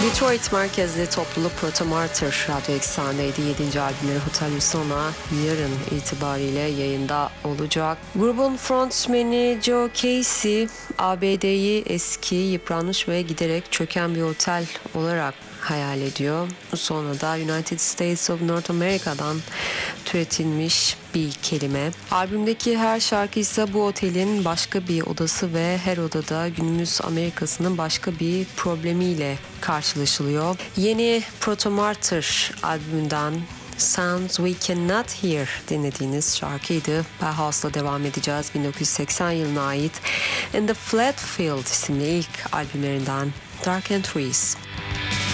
Detroit merkezli topluluk Protomartyr Radyo Eksen'deydi. 7. albümleri Hotel Usona yarın itibariyle yayında olacak. Grubun frontmeni Joe Casey, ABD'yi eski, yıpranmış ve giderek çöken bir otel olarak hayal ediyor. Sonra da United States of North America'dan türetilmiş bir kelime. Albümdeki her şarkı ise bu otelin başka bir odası ve her odada günümüz Amerika'sının başka bir problemiyle karşılaşılıyor. Yeni Protomartyr albümünden Sounds We Cannot Hear dinlediğiniz şarkıydı. Bauhaus'la devam edeceğiz. 1980 yılına ait In the Flat Field isimli ilk albümlerinden Dark and Trees.